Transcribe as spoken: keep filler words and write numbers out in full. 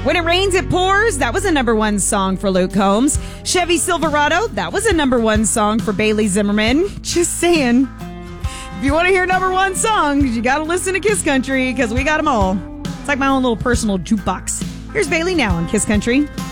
When It Rains, It Pours, that was a number one song for Luke Combs. Chevy Silverado, that was a number one song for Bailey Zimmerman. Just saying. If you want to hear number one songs, you got to listen to Kiss Country because we got them all. It's like my own little personal jukebox. Here's Bailey now on Kiss Country.